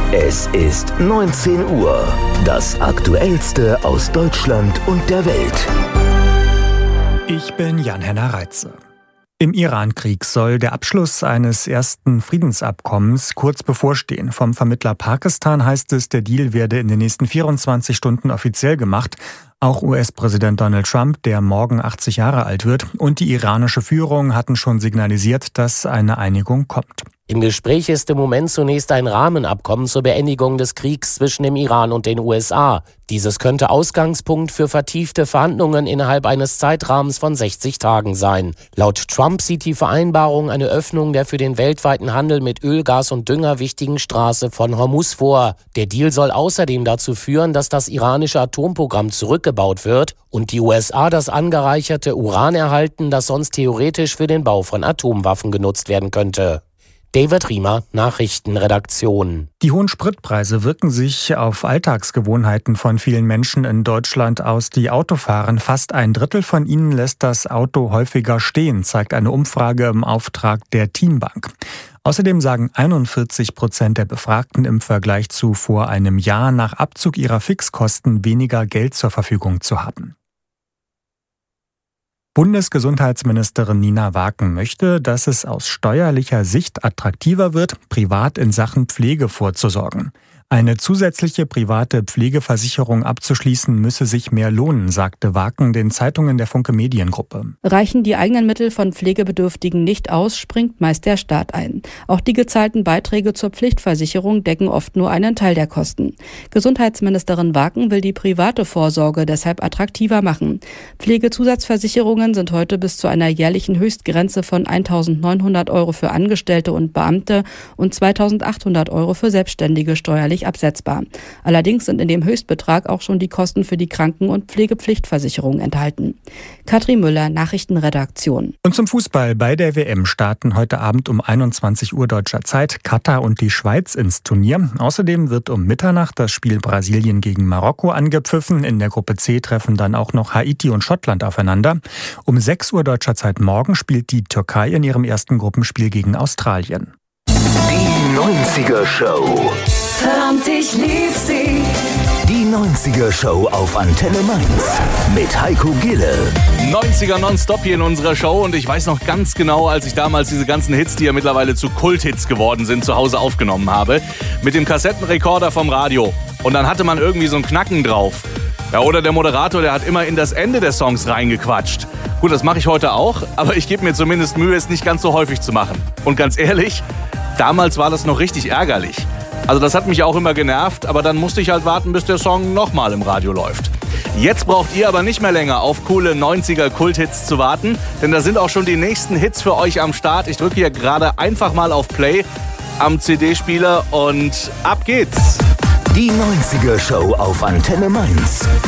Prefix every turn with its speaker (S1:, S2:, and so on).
S1: Es ist 19 Uhr. Das Aktuellste aus Deutschland und der Welt.
S2: Ich bin Jan-Henner Reitze. Im Iran-Krieg soll der Abschluss eines ersten Friedensabkommens kurz bevorstehen. Vom Vermittler Pakistan heißt es, der Deal werde in den nächsten 24 Stunden offiziell gemacht. Auch US-Präsident Donald Trump, der morgen 80 Jahre alt wird, und die iranische Führung hatten schon signalisiert, dass eine Einigung kommt.
S3: Im Gespräch ist im Moment zunächst ein Rahmenabkommen zur Beendigung des Kriegs zwischen dem Iran und den USA. Dieses könnte Ausgangspunkt für vertiefte Verhandlungen innerhalb eines Zeitrahmens von 60 Tagen sein. Laut Trump sieht die Vereinbarung eine Öffnung der für den weltweiten Handel mit Öl, Gas und Dünger wichtigen Straße von Hormuz vor. Der Deal soll außerdem dazu führen, dass das iranische Atomprogramm zurückgebaut wird und die USA das angereicherte Uran erhalten, das sonst theoretisch für den Bau von Atomwaffen genutzt werden könnte. David Riemer, Nachrichtenredaktion.
S2: Die hohen Spritpreise wirken sich auf Alltagsgewohnheiten von vielen Menschen in Deutschland aus, die Auto fahren. Fast ein Drittel von ihnen lässt das Auto häufiger stehen, zeigt eine Umfrage im Auftrag der TEAMBank. Außerdem sagen 41% der Befragten im Vergleich zu vor einem Jahr nach Abzug ihrer Fixkosten weniger Geld zur Verfügung zu haben. Bundesgesundheitsministerin Nina Waken möchte, dass es aus steuerlicher Sicht attraktiver wird, privat in Sachen Pflege vorzusorgen. Eine zusätzliche private Pflegeversicherung abzuschließen, müsse sich mehr lohnen, sagte Waken den Zeitungen der Funke Mediengruppe.
S4: Reichen die eigenen Mittel von Pflegebedürftigen nicht aus, springt meist der Staat ein. Auch die gezahlten Beiträge zur Pflichtversicherung decken oft nur einen Teil der Kosten. Gesundheitsministerin Waken will die private Vorsorge deshalb attraktiver machen. Pflegezusatzversicherungen sind heute bis zu einer jährlichen Höchstgrenze von 1.900 € für Angestellte und Beamte und 2.800 € für Selbstständige steuerlich absetzbar. Allerdings sind in dem Höchstbetrag auch schon die Kosten für die Kranken- und Pflegepflichtversicherung enthalten. Katrin Müller, Nachrichtenredaktion.
S2: Und zum Fußball. Bei der WM starten heute Abend um 21 Uhr deutscher Zeit Katar und die Schweiz ins Turnier. Außerdem wird um Mitternacht das Spiel Brasilien gegen Marokko angepfiffen. In der Gruppe C treffen dann auch noch Haiti und Schottland aufeinander. Um 6 Uhr deutscher Zeit morgen spielt die Türkei in ihrem ersten Gruppenspiel gegen Australien.
S1: Die 90er Show.
S5: Verdammt, ich lieb sie.
S1: Die 90er Show auf Antenne Mainz mit Heiko Gille.
S6: 90er nonstop hier in unserer Show und ich weiß noch ganz genau, als ich damals diese ganzen Hits, die ja mittlerweile zu Kulthits geworden sind, zu Hause aufgenommen habe, mit dem Kassettenrekorder vom Radio. Und dann hatte man irgendwie so ein Knacken drauf. Ja, oder der Moderator, der hat immer in das Ende der Songs reingequatscht. Gut, das mache ich heute auch, aber ich gebe mir zumindest Mühe, es nicht ganz so häufig zu machen. Und ganz ehrlich, damals war das noch richtig ärgerlich. Also das hat mich auch immer genervt, aber dann musste ich halt warten, bis der Song nochmal im Radio läuft. Jetzt braucht ihr aber nicht mehr länger auf coole 90er Kulthits zu warten, denn da sind auch schon die nächsten Hits für euch am Start. Ich drücke hier gerade einfach mal auf Play am CD-Spieler und ab geht's.
S1: Die 90er Show auf Antenne Mainz.